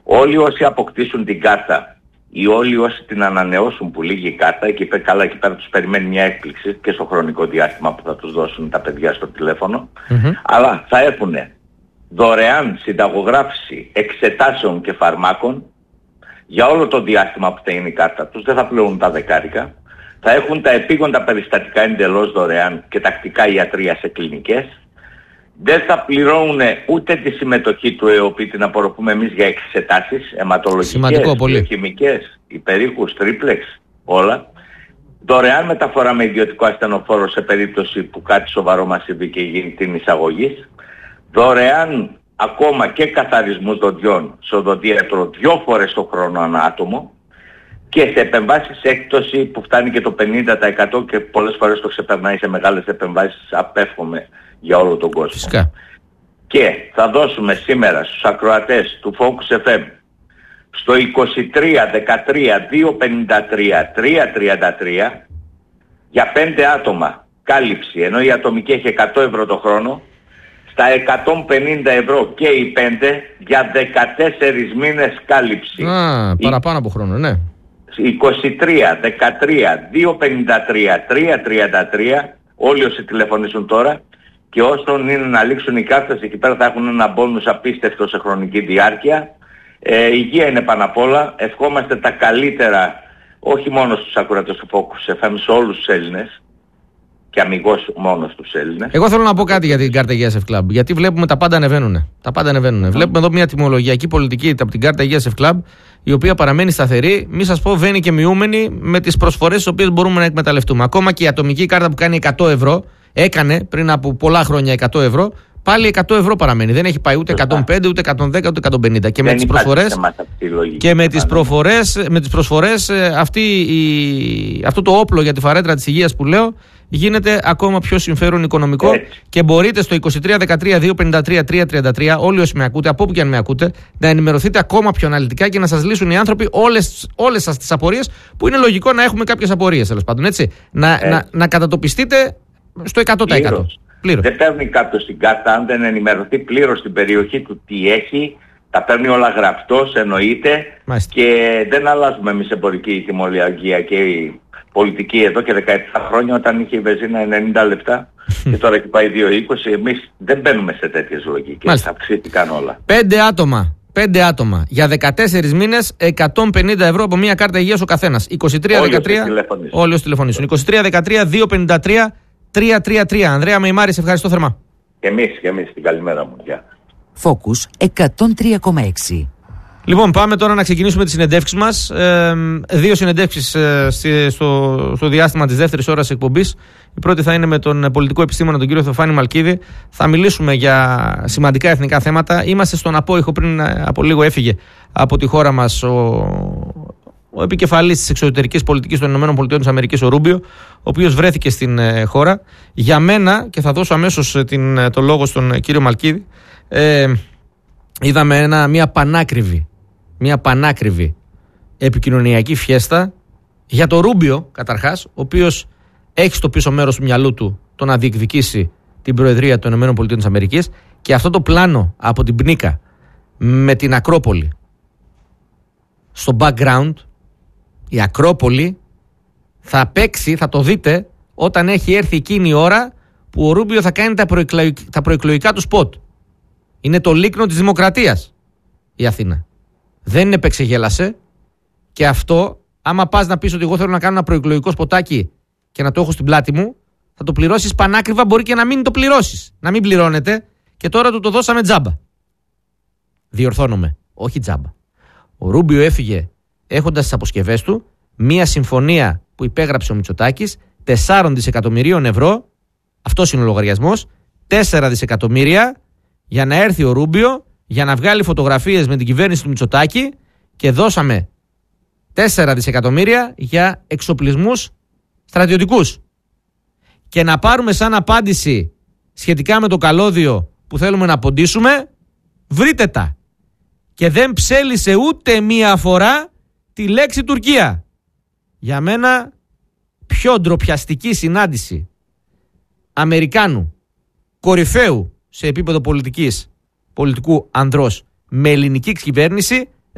Όλοι όσοι αποκτήσουν την κάρτα ή όλοι όσοι την ανανεώσουν που λύγει η κάρτα, εκεί πέρα τους περιμένει μια έκπληξη και στο χρονικό διάστημα που θα τους δώσουν τα παιδιά στο τηλέφωνο, αλλά θα έχουν δωρεάν συνταγογράφηση εξετάσεων και φαρμάκων για όλο το διάστημα που θα είναι η κάρτα τους, δεν θα πληρώνουν τα δεκάρικα, θα έχουν τα επίγοντα περιστατικά εντελώς δωρεάν και τακτικά ιατρία σε κλινικές, δεν θα πληρώνουν ούτε τη συμμετοχή του ΕΟΠΗ, την απορροφούμε εμείς για εξετάσεις αιματολογικές, χημικές, υπερήχους, τρίπλεξ, όλα. Δωρεάν μεταφορά με ιδιωτικό ασθενοφόρο σε περίπτωση που κάτι σοβαρό μας συμβεί και γίνει την εισαγωγή. Δωρεάν ακόμα και καθαρισμούς δοντιών σε οδοντίατρο 2 φορές το χρόνο ανά άτομο και σε επεμβάσεις έκπτωση που φτάνει και το 50% και πολλές φορές το ξεπερνάει σε μεγάλες επεμβάσεις, απέφχομαι για όλο τον κόσμο. Φυσικά. Και θα δώσουμε σήμερα στους ακροατές του Focus FM στο 23 13 253 333 για 5 άτομα κάλυψη, ενώ η ατομική έχει 100 ευρώ το χρόνο, στα 150 ευρώ και οι 5 για 14 μήνες κάλυψη. Παραπάνω από χρόνο, ναι. 23 13 253 333 όλοι όσοι τηλεφωνήσουν τώρα, και όσων είναι να λήξουν οι κάρτες, εκεί πέρα θα έχουν ένα μπόνους απίστευτο σε χρονική διάρκεια. Υγεία είναι πάνω απ' όλα. Ευχόμαστε τα καλύτερα όχι μόνο στους ακροατές του Focus FM, σε όλους τους Έλληνες και αμιγώς μόνο στους Έλληνες. Εγώ θέλω να πω κάτι για την κάρτα υγείας F-Club, γιατί βλέπουμε τα πάντα ανεβαίνουν. Βλέπουμε εδώ μια τιμολογιακή πολιτική από την κάρτα υγείας F-Club, η οποία παραμένει σταθερή, μη σας πω βαίνει και μειούμενη με τις προσφορές τις οποίες μπορούμε να εκμεταλλευτούμε. Ακόμα και η ατομική κάρτα που κάνει 100 ευρώ, έκανε πριν από πολλά χρόνια 100 ευρώ, πάλι 100 ευρώ παραμένει. Δεν έχει πάει ούτε 105, ούτε 110, ούτε 150. Και με τις προσφορές, αυτό το όπλο για τη φαρέτρα της υγείας που λέω γίνεται ακόμα πιο συμφέρον οικονομικό. Και μπορείτε στο 23 13 253 333, όλοι όσοι με ακούτε, από όπου και αν με ακούτε, να ενημερωθείτε ακόμα πιο αναλυτικά και να σας λύσουν οι άνθρωποι όλες σας τις απορίες, που είναι λογικό να έχουμε κάποιες απορίες, τέλος πάντων, έτσι. Να κατατοπιστείτε στο 100%. Πλήρως. Δεν παίρνει κάποιος την κάρτα αν δεν ενημερωθεί πλήρως στην περιοχή του τι έχει. Τα παίρνει όλα γραπτός, εννοείται. Μάλιστα. Και δεν αλλάζουμε εμείς εμπορική τιμολογία και η πολιτική εδώ και 17 χρόνια, όταν είχε η βενζίνα 90 λεπτά και τώρα έχει πάει 2,20. Εμείς δεν μπαίνουμε σε τέτοιες λογικές. Αυξήθηκαν όλα. 5 άτομα για 14 μήνες, 150 ευρώ από μια κάρτα υγείας ο καθένας. 23-13, όλοι όσοι τηλεφωνήσουν. 23-13 253 333. Ανδρέα Μεϊμάρη, σε ευχαριστώ θερμά. Και εμείς την καλημέρα μου. Γεια. Focus 103,6. Λοιπόν, πάμε τώρα να ξεκινήσουμε τις συνεντεύξεις μας. 2 συνεντεύξεις στο διάστημα της δεύτερης ώρας εκπομπής. Η πρώτη θα είναι με τον πολιτικό επιστήμονα, τον κύριο Θεοφάνη Μαλκίδη. Θα μιλήσουμε για σημαντικά εθνικά θέματα. Είμαστε στον απόϊχο, πριν από λίγο έφυγε από τη χώρα μας ο επικεφαλής της εξωτερικής πολιτικής των ΗΠΑ, ο Ρούμπιο, ο οποίος βρέθηκε στην χώρα. Για μένα, και θα δώσω αμέσως το λόγο στον κύριο Μαλκίδη, είδαμε μια πανάκριβη επικοινωνιακή φιέστα για το Ρούμπιο, καταρχάς, ο οποίος έχει στο πίσω μέρος του μυαλού του το να διεκδικήσει την Προεδρία των ΗΠΑ, και αυτό το πλάνο από την Πνίκα με την Ακρόπολη στο background. Η Ακρόπολη θα παίξει, θα το δείτε, όταν έχει έρθει εκείνη η ώρα που ο Ρούμπιο θα κάνει τα προεκλογικά του σποτ. Είναι το λίκνο της δημοκρατίας η Αθήνα. Δεν επεξεγέλασε, και αυτό, άμα πας να πεις ότι εγώ θέλω να κάνω ένα προεκλογικό σποτάκι και να το έχω στην πλάτη μου, θα το πληρώσεις πανάκριβα, μπορεί και να μην το πληρώσεις. Να μην πληρώνεται, και τώρα του το δώσαμε τζάμπα. Διορθώνομαι, όχι τζάμπα. Ο Ρούμπιο έφυγε έχοντας στις αποσκευές του μία συμφωνία που υπέγραψε ο Μητσοτάκης 4 δισεκατομμυρίων ευρώ, αυτός είναι ο λογαριασμός, 4 δισεκατομμύρια για να έρθει ο Ρούμπιο, για να βγάλει φωτογραφίες με την κυβέρνηση του Μητσοτάκη, και δώσαμε 4 δισεκατομμύρια για εξοπλισμούς στρατιωτικούς. Και να πάρουμε σαν απάντηση σχετικά με το καλώδιο που θέλουμε να ποντίσουμε, βρείτε τα. Και δεν ψέλισε ούτε μία φορά τη λέξη Τουρκία. Για μένα πιο ντροπιαστική συνάντηση Αμερικάνου κορυφαίου σε επίπεδο πολιτικού ανδρός με ελληνική κυβέρνηση